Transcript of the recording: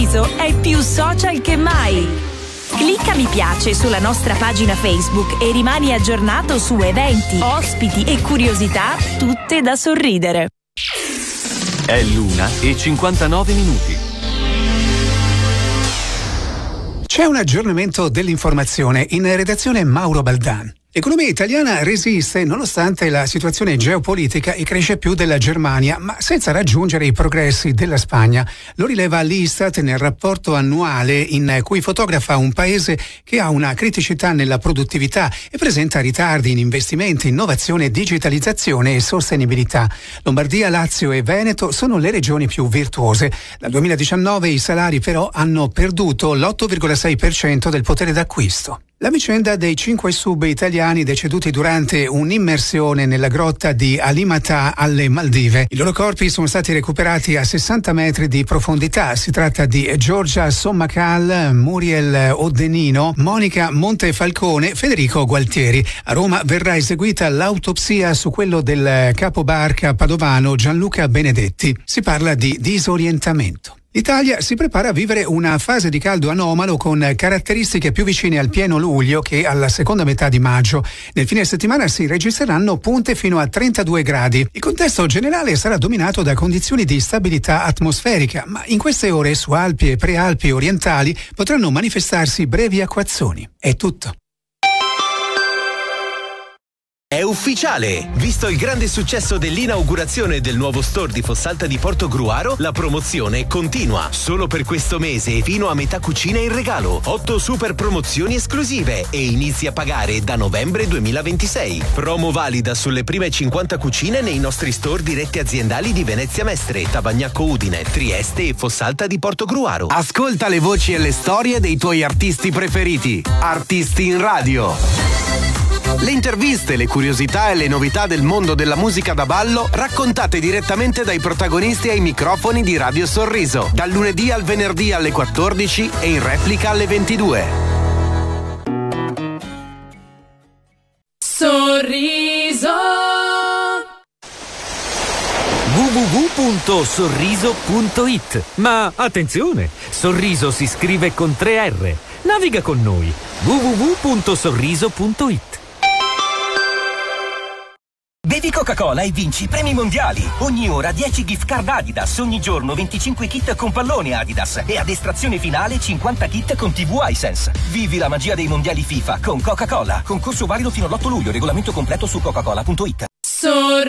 Sorriso è più social che mai. Clicca mi piace sulla nostra pagina Facebook e rimani aggiornato su eventi, ospiti e curiosità tutte da sorridere. È l'1:59. C'è un aggiornamento dell'informazione in redazione Mauro Baldan. L'economia italiana resiste nonostante la situazione geopolitica e cresce più della Germania, ma senza raggiungere i progressi della Spagna. Lo rileva l'Istat nel rapporto annuale in cui fotografa un paese che ha una criticità nella produttività e presenta ritardi in investimenti, innovazione, digitalizzazione e sostenibilità. Lombardia, Lazio e Veneto sono le regioni più virtuose. Dal 2019 i salari però hanno perduto l'8,6% del potere d'acquisto. La vicenda dei 5 sub italiani deceduti durante un'immersione nella grotta di Alimata alle Maldive. I loro corpi sono stati recuperati a 60 metri di profondità. Si tratta di Giorgia Sommacal, Muriel Oddenino, Monica Montefalcone, Federico Gualtieri. A Roma verrà eseguita l'autopsia su quello del capobarca padovano Gianluca Benedetti. Si parla di disorientamento. L'Italia si prepara a vivere una fase di caldo anomalo con caratteristiche più vicine al pieno luglio che alla seconda metà di maggio. Nel fine settimana si registreranno punte fino a 32 gradi. Il contesto generale sarà dominato da condizioni di stabilità atmosferica, ma in queste ore su Alpi e Prealpi orientali potranno manifestarsi brevi acquazzoni. È tutto. È ufficiale! Visto il grande successo dell'inaugurazione del nuovo store di Fossalta di Portogruaro, la promozione continua. Solo per questo mese e fino a metà cucina in regalo. 8 super promozioni esclusive e inizi a pagare da novembre 2026. Promo valida sulle prime 50 cucine nei nostri store diretti aziendali di Venezia Mestre, Tavagnacco Udine, Trieste e Fossalta di Portogruaro. Ascolta le voci e le storie dei tuoi artisti preferiti. Artisti in radio. Le interviste, le curiosità e le novità del mondo della musica da ballo raccontate direttamente dai protagonisti ai microfoni di Radio Sorriso, dal lunedì al venerdì alle 14 e in replica alle 22. Sorriso. www.sorriso.it. Ma attenzione, Sorriso si scrive con 3 R. Naviga con noi. www.sorriso.it. Bevi Coca-Cola e vinci premi mondiali. Ogni ora 10 gift card Adidas, ogni giorno 25 kit con pallone Adidas e ad estrazione finale 50 kit con TV iSense. Vivi la magia dei mondiali FIFA con Coca-Cola. Concorso valido fino all'8 luglio, regolamento completo su coca-cola.it. Sorriso.